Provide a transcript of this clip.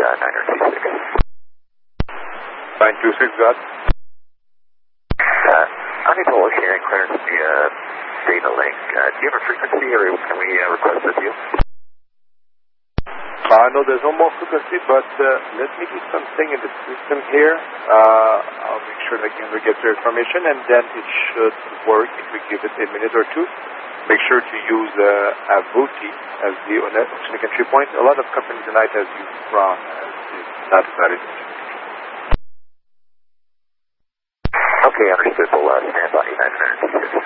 926, got. Unable sharing clearance via data link. Do you have a frequency or can we request with you? No, there's no more frequency, but let me do something in the system here. I'll make sure that we get your information, and then it should work if we give it a minute or two. Make sure to use Avuti as the alternate entry point. A lot of companies tonight have used Prawn as the valid. Okay, understood. We'll stand by 926.